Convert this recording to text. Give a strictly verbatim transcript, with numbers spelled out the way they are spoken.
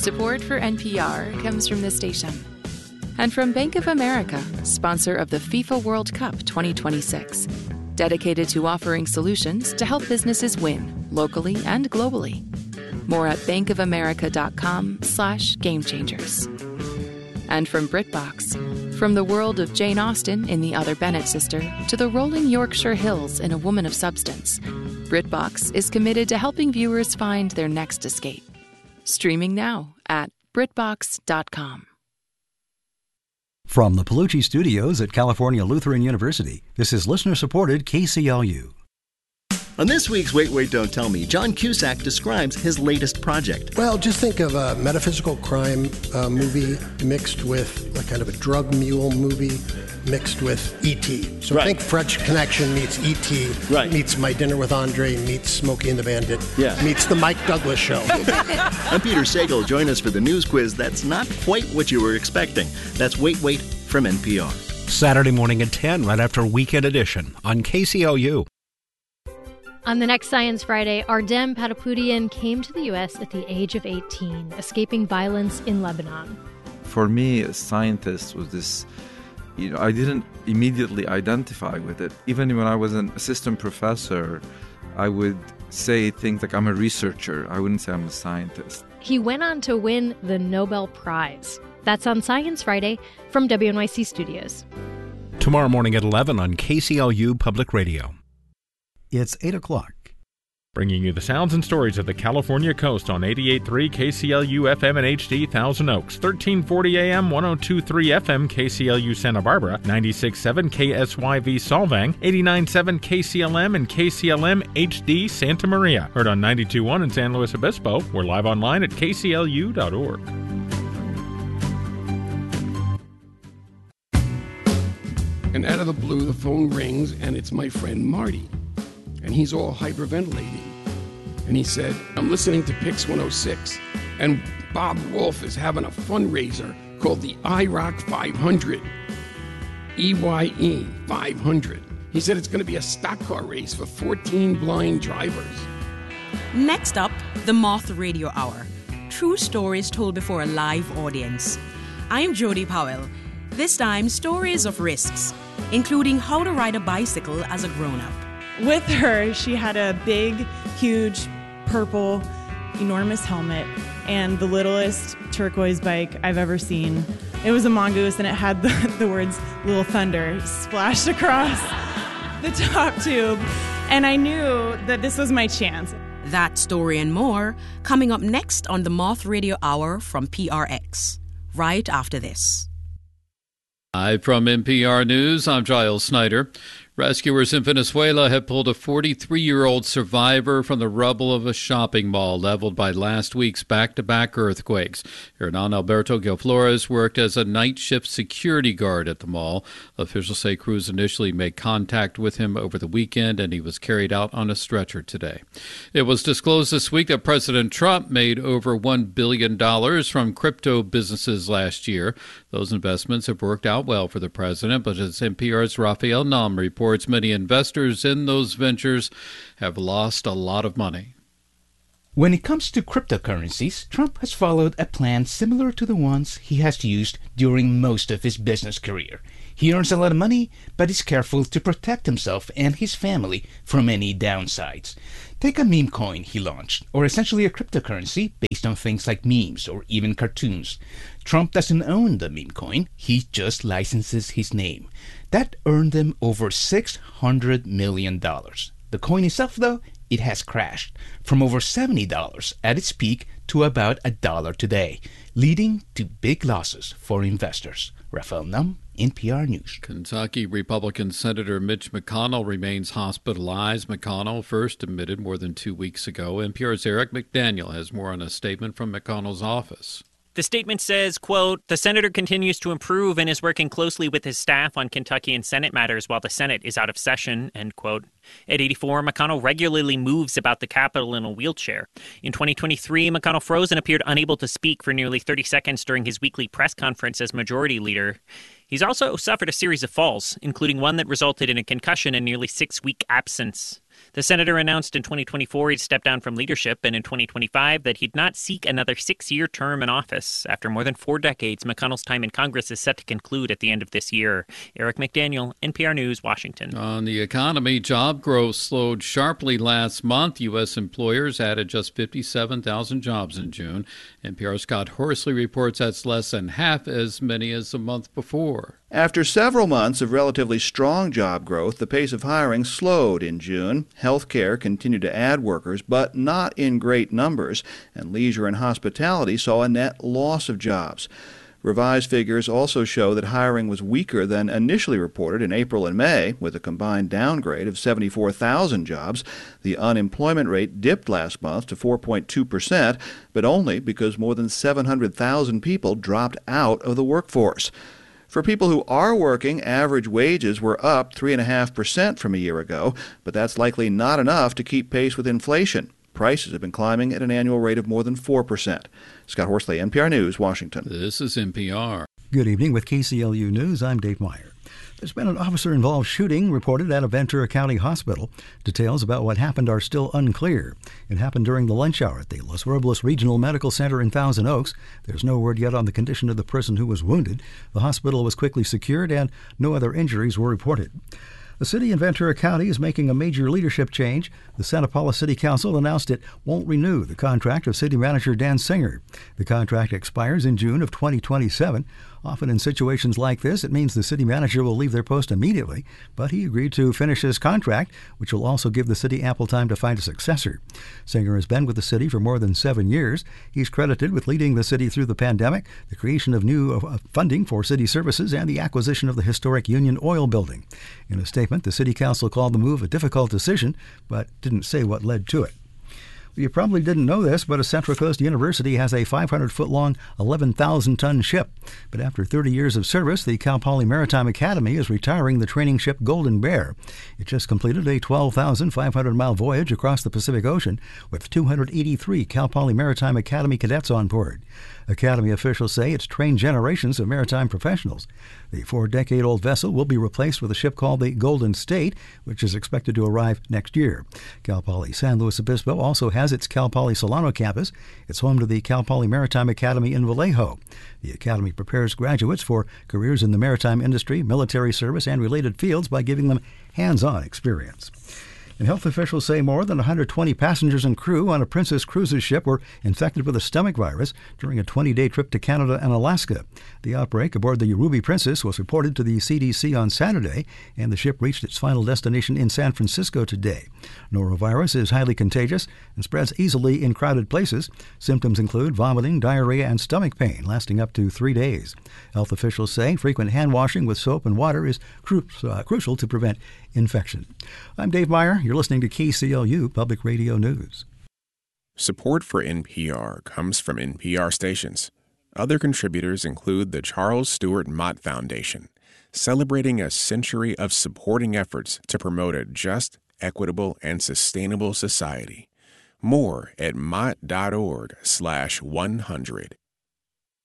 Support for N P R comes from this station. And from Bank of America, sponsor of the FIFA World Cup twenty twenty-six. Dedicated to offering solutions to help businesses win, locally and globally. More at bankofamerica.com slash game changers. And from BritBox, from the world of Jane Austen in The Other Bennett Sister to the rolling Yorkshire Hills in A Woman of Substance, BritBox is committed to helping viewers find their next escape. Streaming now at britbox dot com. From the Palucci Studios at California Lutheran University, this is listener-supported K C L U. On this week's Wait, Wait, Don't Tell Me, John Cusack describes his latest project. Well, just think of a metaphysical crime uh, movie mixed with a kind of a drug mule movie mixed with E T So right. think French Connection meets E T Right. meets My Dinner with Andre, meets Smokey and the Bandit, Yeah. meets The Mike Douglas Show. I'm Peter Sagal. Join us for the news quiz that's not quite what you were expecting. That's Wait, Wait from N P R. Saturday morning at ten, right after Weekend Edition on K C L U. On the next Science Friday, Ardem Patapoutian came to the U S at the age of eighteen, escaping violence in Lebanon. For me, a scientist was this, you know, I didn't immediately identify with it. Even when I was an assistant professor, I would say things like I'm a researcher. I wouldn't say I'm a scientist. He went on to win the Nobel Prize. That's on Science Friday from W N Y C Studios. Tomorrow morning at eleven on K C L U Public Radio. It's eight o'clock. Bringing you the sounds and stories of the California coast on eighty-eight point three K C L U F M and H D Thousand Oaks, thirteen forty A M, one oh two point three F M K C L U Santa Barbara, ninety-six point seven K S Y V Solvang, eighty-nine point seven K C L M and K C L M H D Santa Maria. Heard on ninety-two point one in San Luis Obispo. We're live online at K C L U dot org. And out of the blue, the phone rings, and it's my friend Marty. And he's all hyperventilating. And he said, I'm listening to Pix one oh six, and Bob Wolf is having a fundraiser called the I ROC five hundred. E Y E five hundred. He said it's going to be a stock car race for fourteen blind drivers. Next up, the Moth Radio Hour. True stories told before a live audience. I'm Jody Powell. This time, stories of risks, including how to ride a bicycle as a grown-up. With her, she had a big, huge, purple, enormous helmet and the littlest turquoise bike I've ever seen. It was a mongoose, and it had the, the words Little Thunder splashed across the top tube. And I knew that this was my chance. That story and more coming up next on the Moth Radio Hour from P R X, right after this. Live from N P R News, I'm Giles Snyder. Rescuers in Venezuela have pulled a forty-three-year-old survivor from the rubble of a shopping mall leveled by last week's back-to-back earthquakes. Hernan Alberto Gil Flores worked as a night shift security guard at the mall. Officials say crews initially made contact with him over the weekend, and he was carried out on a stretcher today. It was disclosed this week that President Trump made over one billion dollars from crypto businesses last year. Those investments have worked out well for the president, but as N P R's Raphael Nam reports, many investors in those ventures have lost a lot of money. When it comes to cryptocurrencies, Trump has followed a plan similar to the ones he has used during most of his business career. He earns a lot of money, but is careful to protect himself and his family from any downsides. Take a meme coin he launched, or essentially a cryptocurrency based on things like memes or even cartoons. Trump doesn't own the meme coin, he just licenses his name. That earned him over six hundred million dollars. The coin itself, though, it has crashed from over seventy dollars at its peak to about a dollar today, leading to big losses for investors. Raphael Num, N P R News. Kentucky Republican Senator Mitch McConnell remains hospitalized. McConnell first admitted more than two weeks ago. N P R's Eric McDaniel has more on a statement from McConnell's office. The statement says, quote, the senator continues to improve and is working closely with his staff on Kentucky and Senate matters while the Senate is out of session, end quote. At eighty-four, McConnell regularly moves about the Capitol in a wheelchair. In twenty twenty-three, McConnell froze and appeared unable to speak for nearly thirty seconds during his weekly press conference as Majority Leader. He's also suffered a series of falls, including one that resulted in a concussion and nearly six-week absence. The senator announced in twenty twenty-four he'd step down from leadership, and in twenty twenty-five that he'd not seek another six-year term in office. After more than four decades, McConnell's time in Congress is set to conclude at the end of this year. Eric McDaniel, N P R News, Washington. On the economy, job growth slowed sharply last month. U S employers added just fifty-seven thousand jobs in June. N P R's Scott Horsley reports that's less than half as many as a month before. After several months of relatively strong job growth, the pace of hiring slowed in June. Healthcare continued to add workers, but not in great numbers, and leisure and hospitality saw a net loss of jobs. Revised figures also show that hiring was weaker than initially reported in April and May, with a combined downgrade of seventy-four thousand jobs. The unemployment rate dipped last month to four point two percent, but only because more than seven hundred thousand people dropped out of the workforce. For people who are working, average wages were up three point five percent from a year ago, but that's likely not enough to keep pace with inflation. Prices have been climbing at an annual rate of more than four percent. Scott Horsley, N P R News, Washington. This is N P R. Good evening with K C L U News. I'm Dave Meyer. There's been an officer-involved shooting reported at a Ventura County hospital. Details about what happened are still unclear. It happened during the lunch hour at the Los Robles Regional Medical Center in Thousand Oaks. There's no word yet on the condition of the person who was wounded. The hospital was quickly secured and no other injuries were reported. The city in Ventura County is making a major leadership change. The Santa Paula City Council announced it won't renew the contract of city manager Dan Singer. The contract expires in June of twenty twenty-seven. Often in situations like this, it means the city manager will leave their post immediately, but he agreed to finish his contract, which will also give the city ample time to find a successor. Singer has been with the city for more than seven years. He's credited with leading the city through the pandemic, the creation of new uh, funding for city services, and the acquisition of the historic Union Oil Building. In a statement, the city council called the move a difficult decision, but didn't say what led to it. You probably didn't know this, but a Central Coast University has a five hundred foot long, eleven thousand ton ship. But after thirty years of service, the Cal Poly Maritime Academy is retiring the training ship Golden Bear. It just completed a twelve thousand five hundred mile voyage across the Pacific Ocean with two hundred eighty-three Cal Poly Maritime Academy cadets on board. Academy officials say it's trained generations of maritime professionals. The four-decade-old vessel will be replaced with a ship called the Golden State, which is expected to arrive next year. Cal Poly San Luis Obispo also has its Cal Poly Solano campus. It's home to the Cal Poly Maritime Academy in Vallejo. The academy prepares graduates for careers in the maritime industry, military service, and related fields by giving them hands-on experience. And health officials say more than one hundred twenty passengers and crew on a Princess Cruises ship were infected with a stomach virus during a twenty-day trip to Canada and Alaska. The outbreak aboard the Ruby Princess was reported to the C D C on Saturday, and the ship reached its final destination in San Francisco today. Norovirus is highly contagious and spreads easily in crowded places. Symptoms include vomiting, diarrhea, and stomach pain, lasting up to three days. Health officials say frequent hand washing with soap and water is cru- uh, crucial to prevent infection. I'm Dave Meyer. You're listening to K C L U Public Radio News. Support for N P R comes from N P R stations. Other contributors include the Charles Stewart Mott Foundation, celebrating a century of supporting efforts to promote a just, equitable, and sustainable society. More at mott.org slash 100.